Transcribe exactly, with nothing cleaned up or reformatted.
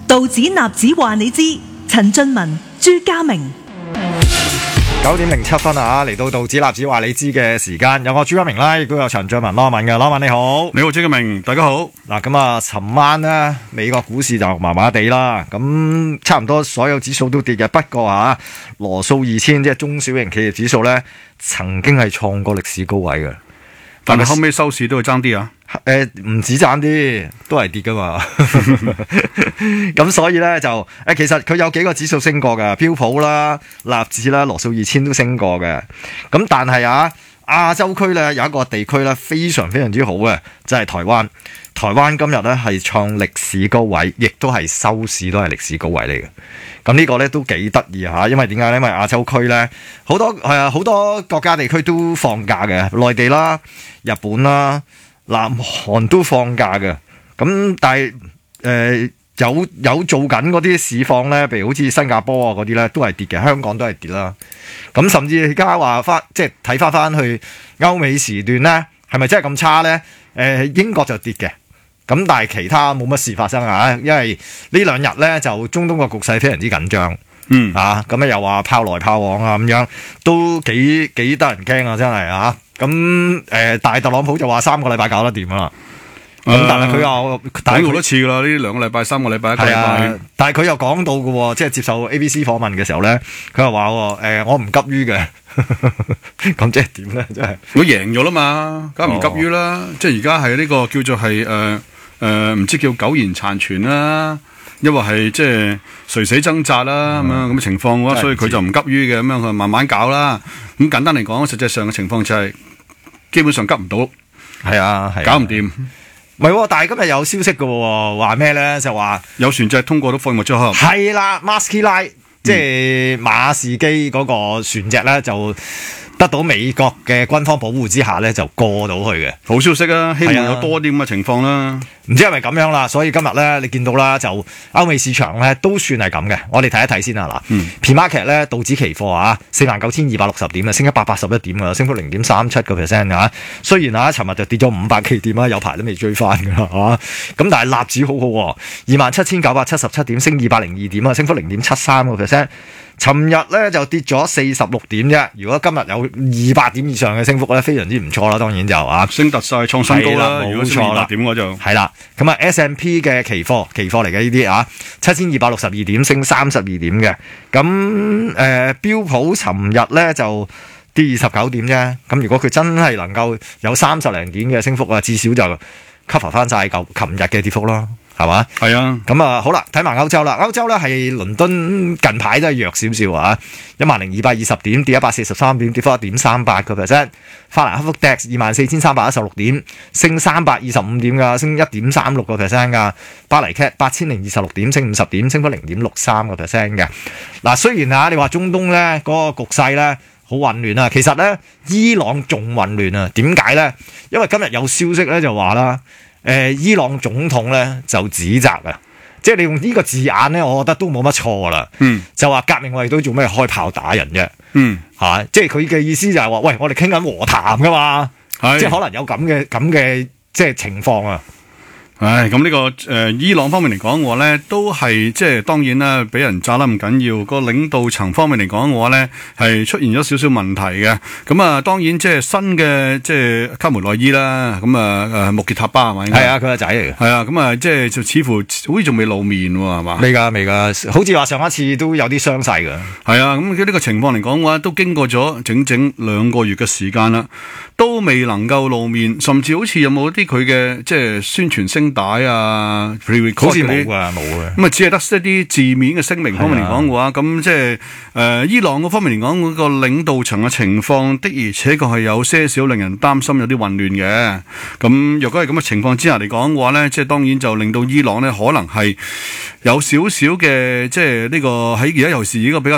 道指納指話你知，陳俊文、朱家明。 九點零七分啊！嚟到道指納指話你知嘅時間，有我朱家明啦，亦都有陳俊文羅文嘅。羅文你好， 你好朱家明，大家好。 嗱咁啊，尋晚呢美國股市就麻麻地啦，咁差唔多所有指數都跌嘅。不過啊，羅素二千即係中小型企業指數呢，曾經係創過歷史高位嘅， 但係後尾收市都會爭啲啊。 誒、呃，唔止爭啲，都係跌噶嘛。咁所以咧就誒，其實佢有幾個指數升過嘅，標普啦、納指啦、羅素二千都升過嘅。咁但係啊，亞洲區咧有一個地區咧非常非常之好嘅，就係、是、台灣。台灣今日咧係創歷史高位，亦都係收市都係歷史高位嚟嘅。咁呢個咧都幾得意嚇，因為點解咧？因為亞洲區咧好多係啊，好多國家地區都放假嘅，內地啦、日本啦。南韓都放假嘅，咁但係誒、呃、有有做緊嗰啲市況咧，譬如好似新加坡啊嗰啲咧，都係跌嘅，香港都係跌啦。咁甚至而家話翻，即係睇翻翻去歐美時段咧，係咪真係咁差咧？誒、呃、英國就跌嘅，咁但係其他冇乜事發生啊，因為呢兩日咧就中東個局勢非常之緊張，嗯啊，咁咧又話炮來炮往啊咁樣，都幾幾得人驚啊，真係啊！咁誒、呃，大特朗普就話三個禮拜搞得掂啦。咁、呃、但係佢又講好多次噶啦，呢兩個禮拜、三個禮拜、一個禮拜。 啊、但係佢又講到嘅，即係接受 A B C 訪問嘅時候咧，佢又話誒，我唔急於嘅。咁即係點咧？真係我贏咗啦嘛，梗係唔急於啦。哦、即係而家係呢個叫做係誒誒，唔、呃、知叫苟延殘喘啦，因為係即係垂死掙扎啦咁、嗯、樣咁嘅情況嘅話，所以佢就唔急於嘅咁樣，佢慢慢搞啦。咁簡單嚟講，實際上嘅情況就係、是、基本上急唔到， 係啊，係啊搞唔掂。 唔係，但係今日有消息嘅，話咩咧？就話有船隻通過到貨物出口。 係啦 Maersk Line 即係馬士基嗰個船隻咧就。得到美國嘅軍方保護之下咧，就過到去嘅。 好消息啊！希望有多啲咁嘅情況啦。 唔知係咪咁樣啦？所以今日咧，你見到啦，就歐美市場咧都算係咁嘅。我哋睇一睇先啊嗱。嗯。Pre-market 咧，道指期貨啊，四萬九千二百六十點啊，升一百八十一點啊，升幅零點三七個 percent 啊。雖然啊，尋日就跌咗五百幾點啊，有排都未追翻㗎啦，嚇。咁但係納指好好喎，二萬七千九百七十七點，升二百零二點啊，升幅零點七三個 percent。尋日咧就跌咗四十六點啫，如果今日有二百點以上嘅升幅咧，非常之唔錯啦。當然就啊， 升突晒創新高啦。如果升二百點我就係啦。咁啊 S and P 嘅期貨期貨嚟嘅呢啲啊，七千二百六十二點，升三十二點嘅。咁誒、呃、標普尋日咧就跌二十九點啫。咁如果佢真係能夠有三十零點嘅升幅啊，至少就 cover 翻晒舊琴日嘅跌幅咯。係嘛？ 係啊， 咁啊好啦，睇埋歐洲啦。歐洲咧係倫敦近排都係弱少少啊，一萬零二百二十點，跌一百四十三點，跌幅一點三八個 percent。法蘭克福 D A X 二萬四千三百一十六點，升三百二十五點噶，升一點三六個 percent 噶。巴黎 C A T 八千零二十六點，升五十點，升幅零點六三個 percent 嘅。嗱，雖然啊，你話中東咧嗰個局勢咧好混亂啊，其實咧伊朗仲混亂啊。點解咧？因為今日有消息咧就話啦。誒、呃，伊朗總統咧就指責啊，即係你用呢個字眼咧，我覺得都冇乜錯啦。嗯，就話革命衛隊做咩開炮打人啫？嗯，係、啊、即係佢嘅意思就係話，喂，我哋傾緊和談噶嘛，即係可能有咁嘅咁嘅即係情況啊。 唉，咁呢、這個誒、呃、伊朗方面嚟講嘅話咧，都係即係當然啦，俾人炸得唔緊要。個領導層方面嚟講嘅話咧，係出現咗少少問題嘅。咁啊，當然即係新嘅即係卡梅內伊啦。咁啊誒穆傑塔巴係咪？ 係啊，佢個仔嚟嘅。係啊，咁啊即係就似乎好似仲未露面喎，係嘛？ 未㗎，未㗎。好似話上一次都有啲傷勢㗎。 係啊，咁呢個情況嚟講嘅話，都經過咗整整兩個月嘅時間啦，都未能夠露面，甚至好似有冇啲佢嘅即係宣傳聲帶啊，好似冇噶，冇嘅。 咁啊，只係得一啲字面嘅聲明方面嚟講嘅話，咁即係誒伊朗嗰方面嚟講，嗰個領導層嘅情況的而且確係有些少令人擔心，有啲混亂嘅。咁若果係咁嘅情況之下嚟講嘅話咧，即係當然就令到伊朗咧可能係有少少嘅即係呢個喺而家尤其是呢個比較